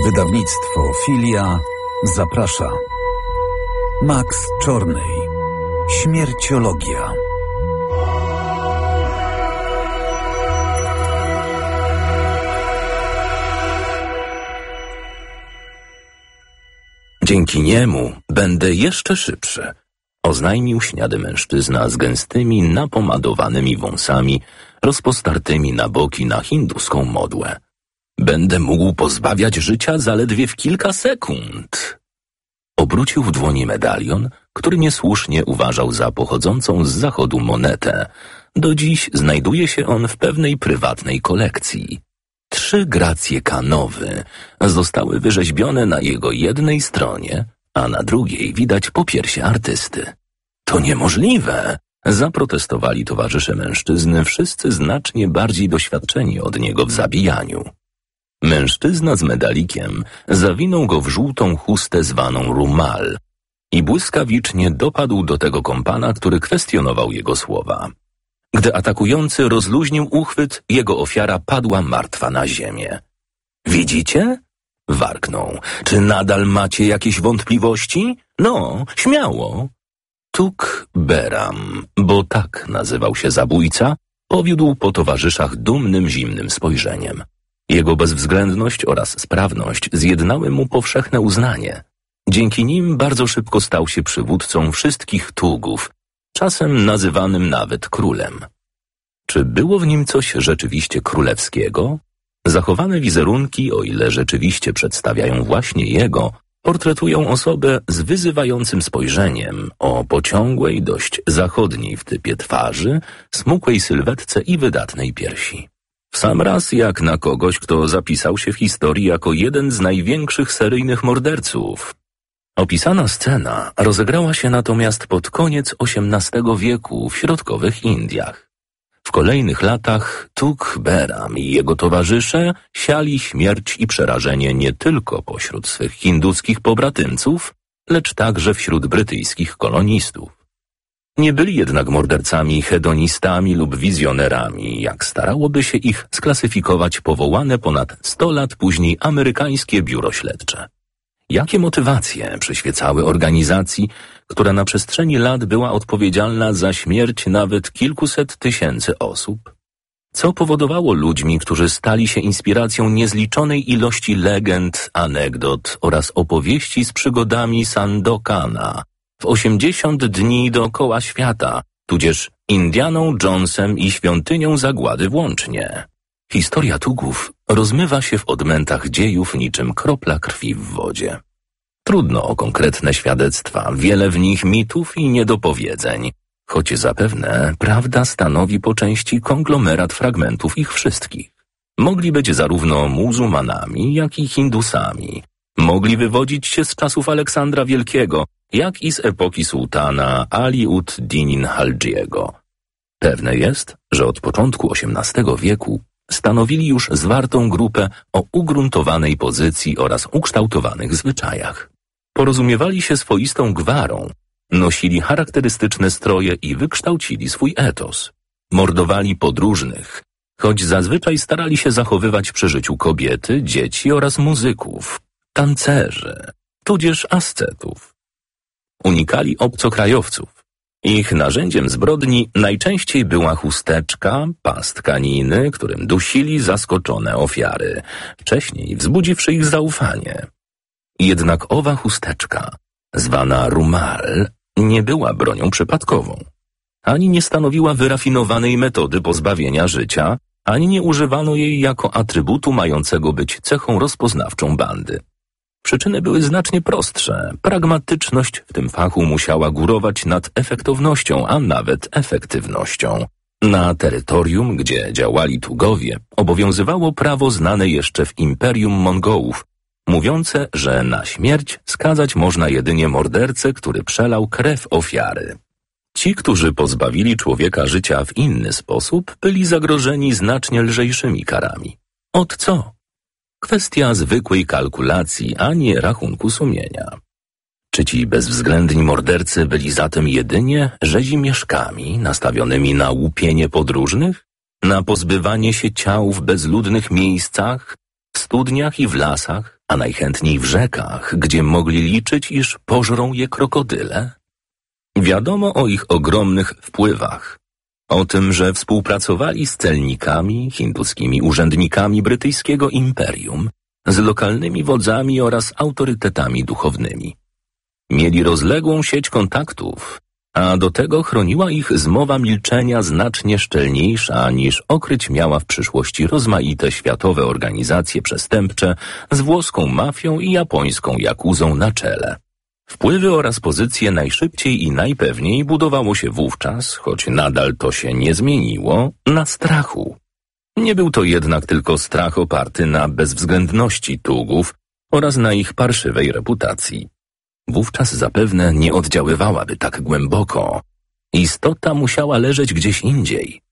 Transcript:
Wydawnictwo Filia zaprasza. Max Czornej. Śmierciologia. Dzięki niemu będę jeszcze szybszy, oznajmił śniady mężczyzna z gęstymi, napomadowanymi wąsami, rozpostartymi na boki na hinduską modłę. Będę mógł pozbawiać życia zaledwie w kilka sekund. Obrócił w dłoni medalion, który niesłusznie uważał za pochodzącą z zachodu monetę. Do dziś znajduje się on w pewnej prywatnej kolekcji. 3 gracje kanowy zostały wyrzeźbione na jego jednej stronie, a na drugiej widać popiersie artysty. To niemożliwe! Zaprotestowali towarzysze mężczyzny, wszyscy znacznie bardziej doświadczeni od niego w zabijaniu. Mężczyzna z medalikiem zawinął go w żółtą chustę zwaną rumal i błyskawicznie dopadł do tego kompana, który kwestionował jego słowa. Gdy atakujący rozluźnił uchwyt, jego ofiara padła martwa na ziemię. Widzicie? Warknął. Czy nadal macie jakieś wątpliwości? No, śmiało. Tuk Beram, bo tak nazywał się zabójca, powiódł po towarzyszach dumnym, zimnym spojrzeniem. Jego bezwzględność oraz sprawność zjednały mu powszechne uznanie. Dzięki nim bardzo szybko stał się przywódcą wszystkich Tugów, czasem nazywanym nawet królem. Czy było w nim coś rzeczywiście królewskiego? Zachowane wizerunki, o ile rzeczywiście przedstawiają właśnie jego, portretują osobę z wyzywającym spojrzeniem, o pociągłej, dość zachodniej w typie twarzy, smukłej sylwetce i wydatnej piersi. W sam raz jak na kogoś, kto zapisał się w historii jako jeden z największych seryjnych morderców. Opisana scena rozegrała się natomiast pod koniec XVIII wieku w środkowych Indiach. W kolejnych latach Tuk Beram i jego towarzysze siali śmierć i przerażenie nie tylko pośród swych hinduskich pobratymców, lecz także wśród brytyjskich kolonistów. Nie byli jednak mordercami, hedonistami lub wizjonerami, jak starałoby się ich sklasyfikować powołane ponad 100 lat później amerykańskie biuro śledcze. Jakie motywacje przyświecały organizacji, która na przestrzeni lat była odpowiedzialna za śmierć nawet kilkuset tysięcy osób? Co powodowało ludźmi, którzy stali się inspiracją niezliczonej ilości legend, anegdot oraz opowieści z przygodami Sandokana w 80 dni dookoła świata, tudzież Indianą Jonesem i Świątynią Zagłady włącznie? Historia Tugów rozmywa się w odmętach dziejów niczym kropla krwi w wodzie. Trudno o konkretne świadectwa, wiele w nich mitów i niedopowiedzeń, choć zapewne prawda stanowi po części konglomerat fragmentów ich wszystkich. Mogli być zarówno muzułmanami, jak i hindusami. Mogli wywodzić się z czasów Aleksandra Wielkiego, jak i z epoki sułtana Ali-ud-Dinin Haldziego. Pewne jest, że od początku XVIII wieku stanowili już zwartą grupę o ugruntowanej pozycji oraz ukształtowanych zwyczajach. Porozumiewali się swoistą gwarą, nosili charakterystyczne stroje i wykształcili swój etos. Mordowali podróżnych, choć zazwyczaj starali się zachowywać przy życiu kobiety, dzieci oraz muzyków, tancerzy, tudzież ascetów. Unikali obcokrajowców. Ich narzędziem zbrodni najczęściej była chusteczka, pas tkaniny, którym dusili zaskoczone ofiary, wcześniej wzbudziwszy ich zaufanie. Jednak owa chusteczka, zwana rumal, nie była bronią przypadkową. Ani nie stanowiła wyrafinowanej metody pozbawienia życia, ani nie używano jej jako atrybutu mającego być cechą rozpoznawczą bandy. Przyczyny były znacznie prostsze. Pragmatyczność w tym fachu musiała górować nad efektownością, a nawet efektywnością. Na terytorium, gdzie działali Tugowie, obowiązywało prawo znane jeszcze w Imperium Mongołów, mówiące, że na śmierć skazać można jedynie mordercę, który przelał krew ofiary. Ci, którzy pozbawili człowieka życia w inny sposób, byli zagrożeni znacznie lżejszymi karami. Od co? Kwestia zwykłej kalkulacji, a nie rachunku sumienia. Czy ci bezwzględni mordercy byli zatem jedynie rzezimieszkami nastawionymi na łupienie podróżnych? Na pozbywanie się ciał w bezludnych miejscach, w studniach i w lasach, a najchętniej w rzekach, gdzie mogli liczyć, iż pożrą je krokodyle? Wiadomo o ich ogromnych wpływach. O tym, że współpracowali z celnikami, hinduskimi urzędnikami brytyjskiego imperium, z lokalnymi wodzami oraz autorytetami duchownymi. Mieli rozległą sieć kontaktów, a do tego chroniła ich zmowa milczenia znacznie szczelniejsza niż okryć miała w przyszłości rozmaite światowe organizacje przestępcze z włoską mafią i japońską jakuzą na czele. Wpływy oraz pozycje najszybciej i najpewniej budowało się wówczas, choć nadal to się nie zmieniło, na strachu. Nie był to jednak tylko strach oparty na bezwzględności Tugów oraz na ich parszywej reputacji. Wówczas zapewne nie oddziaływałaby tak głęboko. Istota musiała leżeć gdzieś indziej.